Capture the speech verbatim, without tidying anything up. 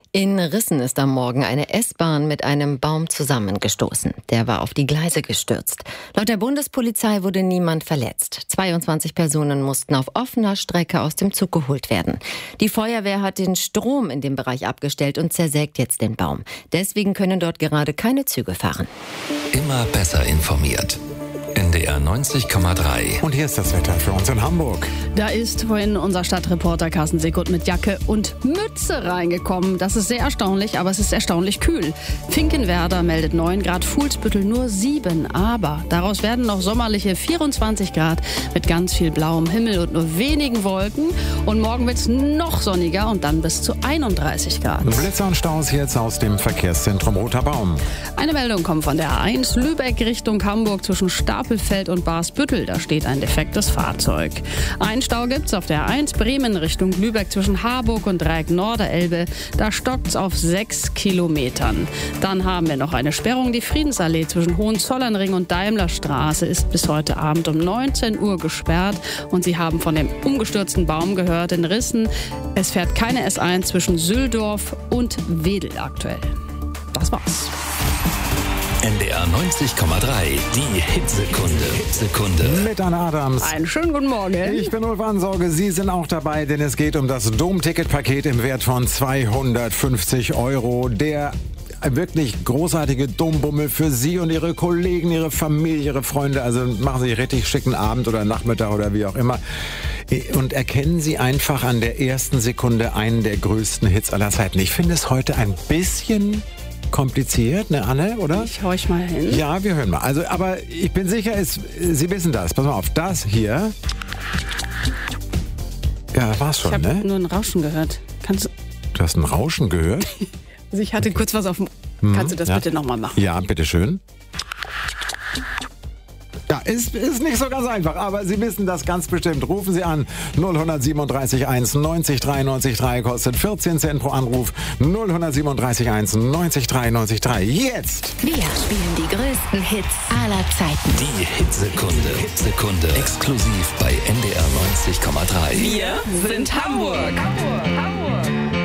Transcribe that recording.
In Rissen ist am Morgen eine S-Bahn mit einem Baum zusammengestoßen. Der war auf die Gleise gestürzt. Laut der Bundespolizei wurde niemand verletzt. zweiundzwanzig Personen mussten auf offener Strecke aus dem Zug geholt werden. Die Feuerwehr hat den Strom in dem Bereich abgestellt und zersägt jetzt den Baum. Deswegen können dort gerade keine Züge fahren. Immer besser informiert. N D R neunzig Komma drei. Und hier ist das Wetter für uns in Hamburg. Da ist vorhin unser Stadtreporter Carsten Seckert mit Jacke und Mütze reingekommen. Das ist sehr erstaunlich, aber es ist erstaunlich kühl. Finkenwerder meldet neun Grad, Fuhlsbüttel nur sieben. Aber daraus werden noch sommerliche vierundzwanzig Grad mit ganz viel blauem Himmel und nur wenigen Wolken. Und morgen wird es noch sonniger und dann bis zu einunddreißig Grad. Blitzer und Staus jetzt aus dem Verkehrszentrum Roter Baum. Eine Meldung kommt von der A eins Lübeck Richtung Hamburg zwischen Stapelfeld und Barsbüttel. Da steht ein defektes Fahrzeug. Ein Stau gibt's auf der A eins Bremen Richtung Lübeck zwischen Harburg und Dreieck Norderelbe. Da stockt's auf sechs Kilometern. Dann haben wir noch eine Sperrung. Die Friedensallee zwischen Hohenzollernring und Daimlerstraße ist bis heute Abend um neunzehn Uhr gesperrt. Und Sie haben von dem umgestürzten Baum gehört in Rissen. Es fährt keine S eins zwischen Süldorf und Wedel aktuell. Das war's. N D R neunzig Komma drei, die Hitsekunde. Hitsekunde. Mit Anna Adams. Einen schönen guten Morgen. Ich bin Ulf Ansorge, Sie sind auch dabei, denn es geht um das Domticket-Paket im Wert von zweihundertfünfzig Euro. Der wirklich großartige Dombummel für Sie und Ihre Kollegen, Ihre Familie, Ihre Freunde. Also machen Sie einen richtig schicken Abend oder Nachmittag oder wie auch immer. Und erkennen Sie einfach an der ersten Sekunde einen der größten Hits aller Zeiten. Ich finde es heute ein bisschen kompliziert, ne Anne, oder? Ich horch mal hin. Ja, wir hören mal. Also, aber ich bin sicher, es, Sie wissen das. Pass mal auf, das hier. Ja, war's schon, ich habe ne? nur ein Rauschen gehört. Kannst du... Du hast ein Rauschen gehört? Also ich hatte kurz was auf dem... Hm, Kannst du das ja. bitte nochmal machen? Ja, bitteschön. Ja, ist, ist nicht so ganz einfach, aber Sie wissen das ganz bestimmt. Rufen Sie an null sieben drei eins neunzig drei neunzig drei, kostet vierzehn Cent pro Anruf. null sieben drei eins neunzig drei neunzig drei. Jetzt! Wir spielen die größten Hits aller Zeiten. Die Hitsekunde. Hitsekunde. Exklusiv bei N D R neunzig Komma drei. Wir sind Hamburg. Hamburg, Hamburg.